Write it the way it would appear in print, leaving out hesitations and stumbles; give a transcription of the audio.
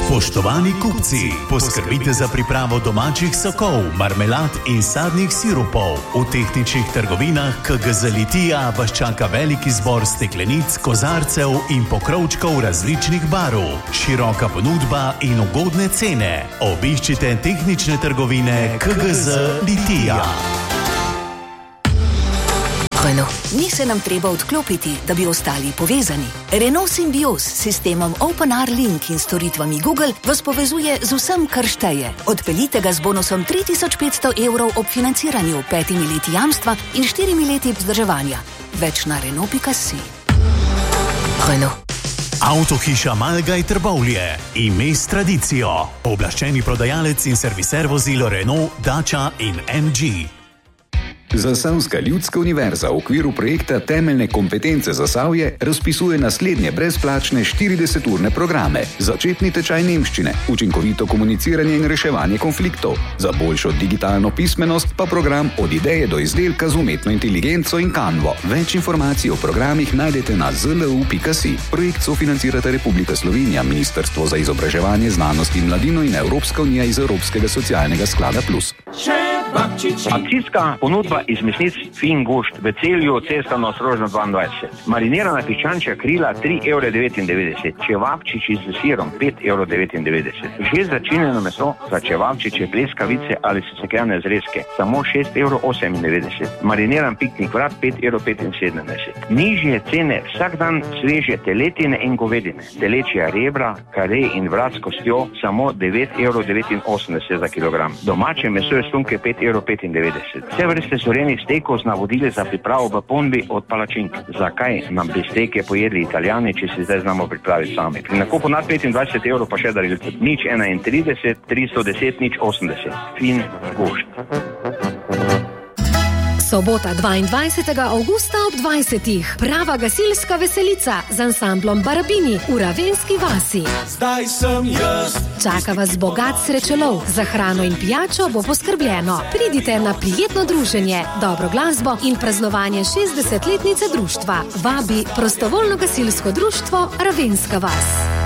Spoštovani kupci, poskrbite za pripravo domačih sokov, marmelad in sadnih sirupov. V tehničnih trgovinah KGZ Litija vas čaka velik izbor steklenic, kozarcev in pokrovčkov različnih barv, široka ponudba in ugodne cene. Obiščite tehnične trgovine KGZ Litija. Renault. Ni se nam treba odklopiti, da bi ostali povezani. Renault Symbioz s sistemom OpenR Link in storitvami Google vas povezuje z vsem, kar šteje. Odpeljite ga z bonusom 3500 € ob financiranju, 5 leti jamstva in 4 leti vzdrževanja. Več na Renault.si. Renault. Avtohiša Malgaj Trbovlje. Ime s tradicijo. Pooblaščeni prodajalec in serviser vozil Renault, Dacia in MG. Zasavska ljudska univerza v okviru projekta Temeljne kompetence Zasavje razpisuje naslednje brezplačne 40-urne programe. Začetni tečaj nemščine, učinkovito komuniciranje in reševanje konfliktov. Za boljšo digitalno pismenost pa program Od ideje do izdelka z umetno inteligenco in Canvo. Več informacij o programih najdete na zlu.si. Projekt sofinancirata Republika Slovenija, Ministrstvo za izobraževanje, znanost in mladino in Evropska unija iz Evropskega socialnega sklada Plus. Akcijska ponudba iz mesnic fin gušt v Celju, Cesta Ostrožna 22. Marinirana piščančja krila 3,99 €, čevapčiči s sirom 5,99 €. Že začinjeno meso za čevapčiče, pleskavice ali sesekljane zrezke samo 6,98 €. Mariniran piknik vrat 5,75 €. Nižje cene vsak dan sveže teletine in govedine. Telečja rebra, kare in vrat s kostjo samo 9,89 € za kilogram. Domače meso je stunke 5,95 €. Vse vrste zorenih stekov z navodili za pripravo v ponvi od palačink. Zakaj nam bi steke pojedli Italijani, če si zdaj znamo pripraviti sami? Pri nakupu nad 25 € pa še darilce. 031 310 080. Fin gušt. Sobota 22. avgusta ob 20. Prava gasilska veselica z ansamblom Barabini v Ravenski vasi. Zdaj sem jaz. Čaka vas bogat srečelov. Za hrano in pijačo bo poskrbljeno. Pridite na prijetno druženje, dobro glasbo in praznovanje 60-letnice društva. Vabi prostovoljno gasilsko društvo Ravenska vas.